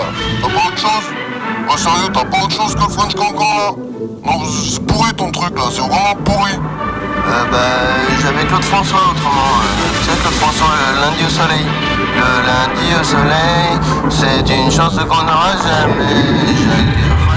T'as pas autre chose? Ah sérieux, t'as pas autre chose que French Cancan là? Non, c'est pourri ton truc là, c'est vraiment pourri. J'avais Claude François autrement. Tu sais, Claude François, le lundi au soleil. Le lundi au soleil, c'est une chance qu'on n'aura jamais.